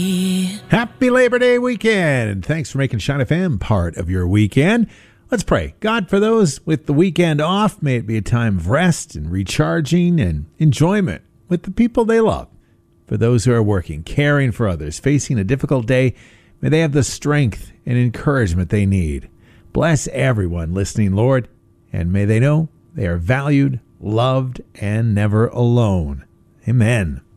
Happy Labor Day weekend, and thanks for making Shine FM part of your weekend. Let's pray. God, for those with the weekend off, may it be a time of rest and recharging and enjoyment with the people they love. For those who are working, caring for others, facing a difficult day, may they have the strength and encouragement they need. Bless everyone listening, Lord, and may they know they are valued, loved, and never alone. Amen.